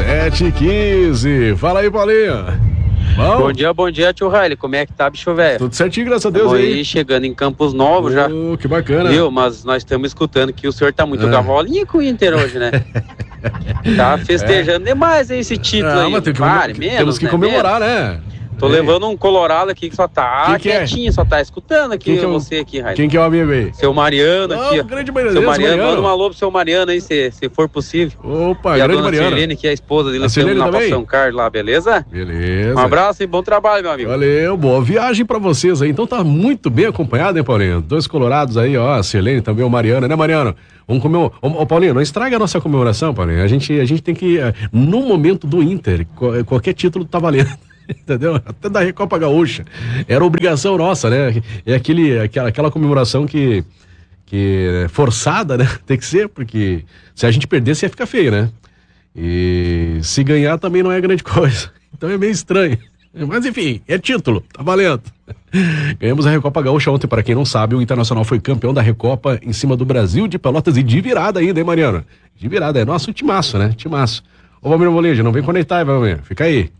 7h15. Fala aí, Paulinho. Bom dia, tio Riley. Como é que tá, bicho velho? Tudo certinho, graças a Deus. Aí chegando em Campos Novos já. Que bacana. Viu? Mas nós estamos escutando que o senhor tá muito gavolinha com o Inter hoje, né? Tá festejando demais esse título aí. Mas temos que comemorar, né? Tô levando um colorado aqui que só tá quietinho, só tá escutando aqui você aqui, Riley. Quem que é o amigo aí? Seu Mariano aqui, ó. Grande Mariano. Seu Mariano, manda um alô pro seu Mariano aí, se for possível. Opa, e grande a dona Silene, que é a esposa dele, na São Carlos lá, beleza? Beleza. Um abraço e bom trabalho, meu amigo. Valeu, boa viagem pra vocês aí. Então tá muito bem acompanhado, hein, Paulinho? 2 colorados aí, ó, a Silene também, o Mariano, né, Mariano? Vamos comer. Ô, Paulinho, não estraga a nossa comemoração, Paulinho. A gente tem que, no momento do Inter, qualquer título tá valendo. Entendeu? Até da Recopa Gaúcha. Era obrigação nossa, né? É aquela comemoração que forçada, né? Tem que ser, porque se a gente perdesse ia ficar feio, né? E se ganhar também não é grande coisa. Então é meio estranho. Mas enfim, é título, tá valendo. Ganhamos a Recopa Gaúcha ontem, para quem não sabe, o Internacional foi campeão da Recopa em cima do Brasil de Pelotas e de virada ainda, hein, Mariano? De virada, é nosso timaço, né? Timaço. Ô, Valmir Molejo, não vem conectar, Valmir, fica aí.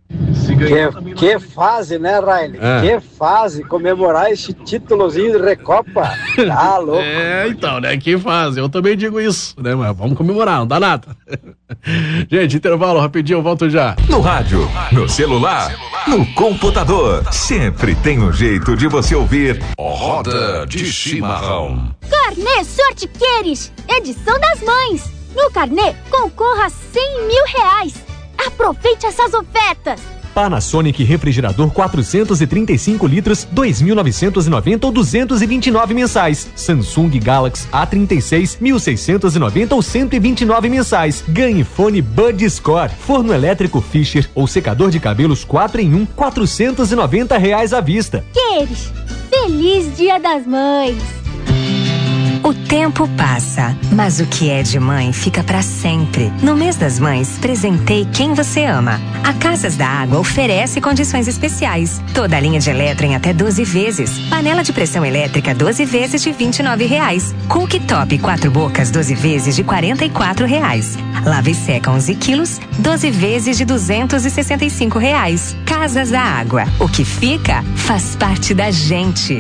Que fase, né, Riley? Que fase, comemorar esse títulozinho de Recopa. Tá louco. Então, né, que fase, eu também digo isso, né, mas vamos comemorar, não dá nada. Gente, intervalo rapidinho, eu volto já. No rádio, no celular, no computador, sempre tem um jeito de você ouvir Roda de Chimarrão. Carnê Sortiqueires, edição das mães. No carnê, concorra a R$100.000. Aproveite essas ofertas! Panasonic refrigerador 435 litros, 2.990 ou 229 mensais. Samsung Galaxy A36, 1.690 ou 129 mensais. Ganhe fone Bud Score, forno elétrico Fischer ou secador de cabelos 4 em 1, R$490 à vista. Queires, feliz Dia das Mães! O tempo passa, mas o que é de mãe fica pra sempre. No mês das mães, presentei quem você ama. A Casas da Água oferece condições especiais. Toda a linha de eletro em até 12 vezes. Panela de pressão elétrica 12 vezes de R$29. Cooktop 4 bocas 12 vezes de R$44. Lava e seca 11 quilos, 12 vezes de R$265. Casas da Água. O que fica faz parte da gente.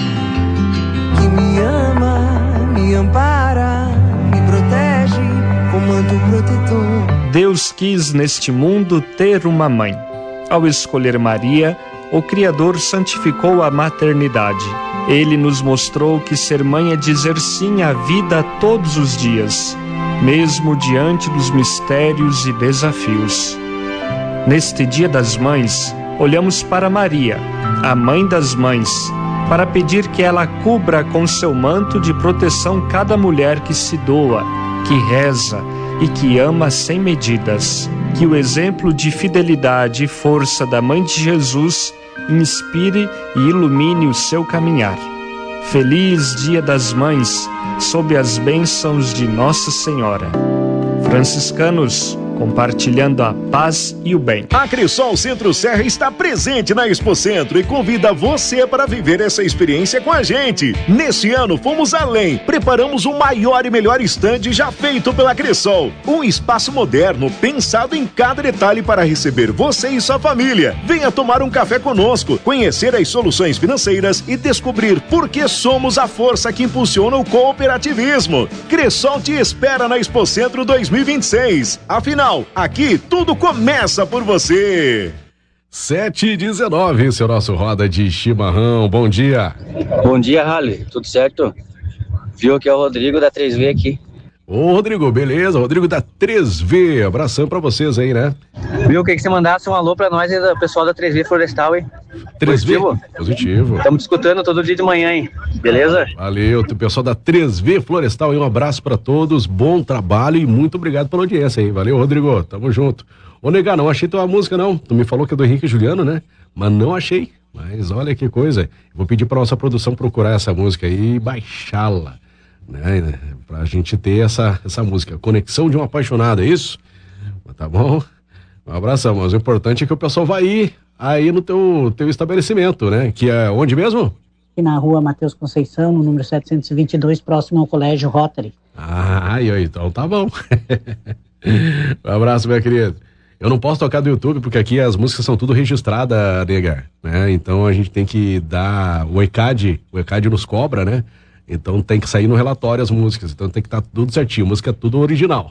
Que me ama, me ampara, me protege com manto protetor. Deus quis neste mundo ter uma mãe. Ao escolher Maria, o Criador santificou a maternidade. Ele nos mostrou que ser mãe é dizer sim à vida todos os dias, mesmo diante dos mistérios e desafios. Neste Dia das Mães, olhamos para Maria, a mãe das mães, para pedir que ela cubra com seu manto de proteção cada mulher que se doa, que reza e que ama sem medidas. Que o exemplo de fidelidade e força da Mãe de Jesus inspire e ilumine o seu caminhar. Feliz Dia das Mães, sob as bênçãos de Nossa Senhora. Franciscanos, compartilhando a paz e o bem. A Cressol Centro Serra está presente na Expo Centro e convida você para viver essa experiência com a gente. Neste ano fomos além, preparamos o maior e melhor estande já feito pela Cressol. Um espaço moderno, pensado em cada detalhe para receber você e sua família. Venha tomar um café conosco, conhecer as soluções financeiras e descobrir por que somos a força que impulsiona o cooperativismo. Cressol te espera na Expo Centro 2026. Afinal, aqui tudo começa por você. 7h19, esse é o nosso Roda de Chimarrão. Bom dia. Bom dia, Rally. Tudo certo? Viu que é o Rodrigo da 3V aqui. Ô, Rodrigo, beleza? Rodrigo da 3V. Abração pra vocês aí, né? Viu, que você mandasse um alô pra nós e do pessoal da 3V Florestal, hein? 3V? Positivo. Estamos escutando todo dia de manhã, hein? Beleza? Valeu, o pessoal da 3V Florestal aí, um abraço pra todos, bom trabalho e muito obrigado pela audiência aí. Valeu, Rodrigo, tamo junto. Ô, Negar, não achei tua música não, tu me falou que é do Henrique e Juliano, né? Mas não achei, mas olha que coisa. Vou pedir pra nossa produção procurar essa música aí e baixá-la, né? Pra gente ter essa música, Conexão de um Apaixonado, é isso? Tá bom? Um abração, mas o importante é que o pessoal vai ir aí no teu estabelecimento, né? Que é onde mesmo? Aqui na rua Matheus Conceição, no número 722, próximo ao Colégio Rotary. Ah, então tá bom. Um abraço, meu querido. Eu não posso tocar do YouTube, porque aqui as músicas são tudo registradas, nega, né? Então a gente tem que dar... O ECAD nos cobra, né? Então tem que sair no relatório as músicas. Então tem que estar tudo certinho. Música é tudo original.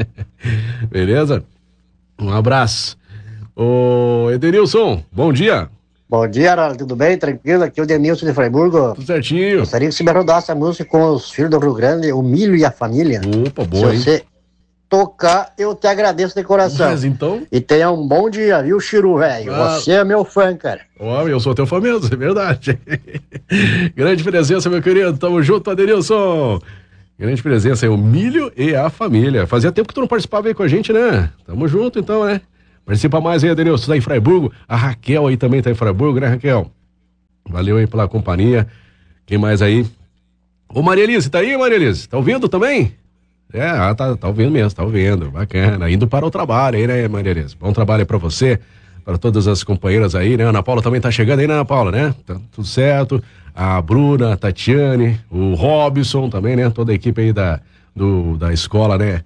Beleza? Um abraço. Ô, Edenilson, bom dia. Bom dia, Araldo, tudo bem? Tranquilo? Aqui é o Denilson de Freiburgo. Tudo certinho. Gostaria que você me rodasse a música com os filhos do Rio Grande, o Milho e a Família. Opa, boa, Se você tocar, eu te agradeço de coração. Mas então... E tenha um bom dia, viu, Chiru, velho? Você é meu fã, cara. Ó, eu sou teu fã mesmo, é verdade. Grande presença, meu querido. Tamo junto, Adenilson. Grande presença aí, o Milho e a Família. Fazia tempo que tu não participava aí com a gente, né? Tamo junto, então, né? Participa mais aí, Adenilson. Tá em Freiburgo. A Raquel aí também tá em Freiburgo, né, Raquel? Valeu aí pela companhia. Quem mais aí? Ô, Maria Elise, tá aí, Maria Elise? Tá ouvindo também? Tá ouvindo mesmo, tá ouvindo, bacana, indo para o trabalho aí, né, Maria Elisa? Bom trabalho aí pra você, para todas as companheiras aí, né, Ana Paula também tá chegando aí, né, Ana Paula, né? Tá tudo certo, a Bruna, a Tatiane, o Robson também, né, toda a equipe aí da escola, né,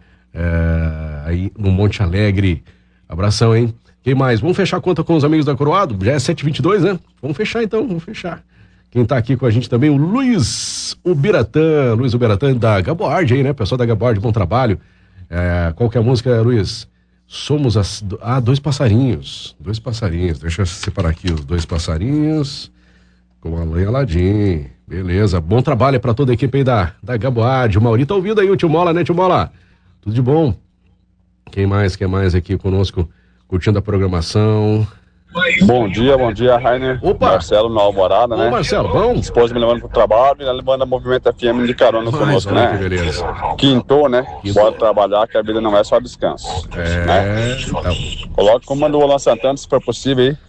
aí no Monte Alegre, abração, hein? Quem mais? Vamos fechar a conta com os amigos da Coroado? Já é 7h22, né? Vamos fechar então, vamos fechar. Quem tá aqui com a gente também, o Luiz Ubiratã da Gaboard aí, né? Pessoal da Gaboard, bom trabalho. Qual que é a música, Luiz? Somos Dois Passarinhos. Deixa eu separar aqui os Dois Passarinhos com a Lã Aladim. Beleza, bom trabalho pra toda a equipe aí da Gaboard. O Mauri tá ouvindo aí, o Tio Mola, né, Tio Mola? Tudo de bom. Quem mais aqui conosco, curtindo a programação? Bom dia, Rainer. Opa! Marcelo na Alvorada, né? Ô, Marcelo, bom? Esposa me levando pro trabalho e ela levando a Movimento FM de carona conosco, né? Que beleza. Quintou, né? Bora trabalhar, que a vida não é só descanso. Né? Tá. Coloque como mandou o Luan Santana, se for possível aí.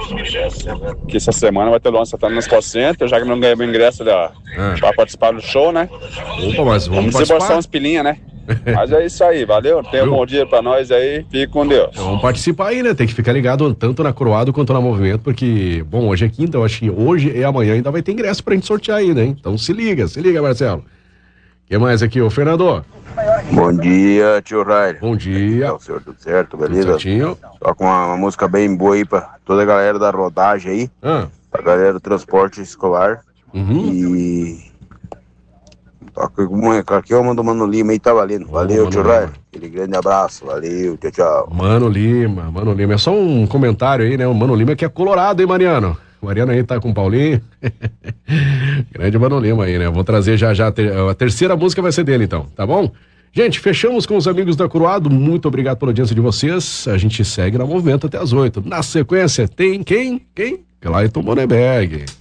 Que essa semana vai ter o Luan Santana no Sport Center, já que não ganhei o ingresso pra participar do show, né? Opa, mas vamos desembolsar umas pilinhas, né? Mas é isso aí, valeu? Tenha um bom dia pra nós aí, fique com Deus. Vamos participar aí, né? Tem que ficar ligado tanto na Coroado quanto na Movimento, porque, bom, hoje é quinta, eu acho que hoje e amanhã ainda vai ter ingresso pra gente sortear aí, né? Então se liga, Marcelo. O que mais aqui, ô Fernando? Bom dia, tio Rainer. Bom dia. É o senhor, tudo certo, beleza? Tudo certinho. Só com uma música bem boa aí pra toda a galera da rodagem aí, pra galera do transporte escolar. E... Aqui eu mando o Mano Lima aí, tá valendo. Valeu, tio Rainer. Aquele grande abraço, valeu, tchau. Mano Lima. É só um comentário aí, né? O Mano Lima que é colorado, hein, Mariano? O Mariano aí tá com o Paulinho. Grande Mano Lima aí, né? Vou trazer já a terceira música vai ser dele, então, tá bom? Gente, fechamos com os amigos da Coroado. Muito obrigado pela audiência de vocês. A gente segue na Movimento até as 8. Na sequência, tem quem? Clayton Monenberg.